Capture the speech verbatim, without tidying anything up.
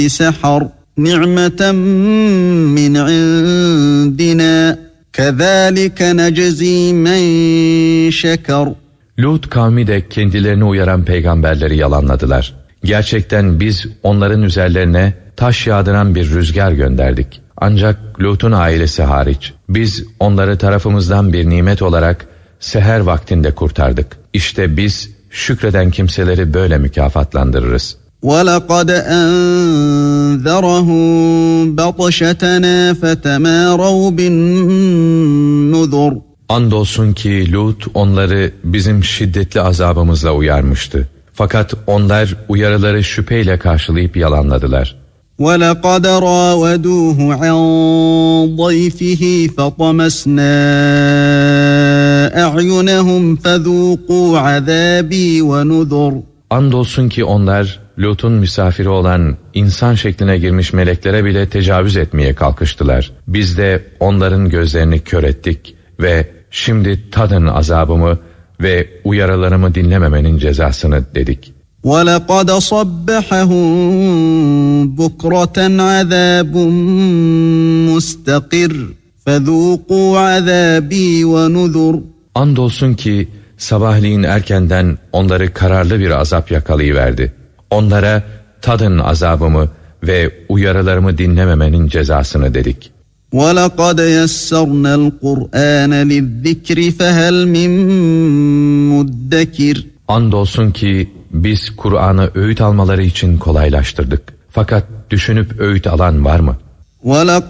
سحر نعمة من عندنا كذلك نجزي من شكر. Lut kavmi de kendilerini uyaran peygamberleri yalanladılar. Gerçekten biz onların üzerlerine taş yağdıran bir rüzgar gönderdik. Ancak Lut'un ailesi hariç biz onları tarafımızdan bir nimet olarak seher vaktinde kurtardık. İşte biz şükreden kimseleri böyle mükafatlandırırız. وَلَقَدْ أَنذَرَهُمْ بَطْشَتَنَا فَتَمَارَوْا بِالنُّذُرِ. Andolsun ki Lut onları bizim şiddetli azabımızla uyarmıştı. Fakat onlar uyarıları şüpheyle karşılayıp yalanladılar. وَلَقَدْ رَاوَدُوهُ عَنْ ضَيْفِهِ فَطَمَسْنَا أَعْيُنَهُمْ فَذُوقُوا عَذَابِي وَنُذُرِ. Andolsun ki onlar Lut'un misafiri olan insan şekline girmiş meleklere bile tecavüz etmeye kalkıştılar. Biz de onların gözlerini kör ettik ve şimdi tadın azabımı ve uyarılarımı dinlememenin cezasını dedik. وَلَقَدْ صَبَّحَهُمْ بُكْرَةً عَذَابٌ مُسْتَقِرٌ فَذُوقُوا عَذَابِي وَنُذُرِ. Andolsun ki sabahleyin erkenden onları kararlı bir azap yakalayıverdi. Onlara tadın azabımı ve uyarılarımı dinlememenin cezasını dedik. وَلَقَدْ يَسَّرْنَا الْقُرْآنَ لِلذِّكْرِ فَهَلْ مِن مُدَّكِرٍ. Andolsun ki biz Kur'an'ı öğüt almaları için kolaylaştırdık. Fakat düşünüp öğüt alan var mı? وَلَقَدْ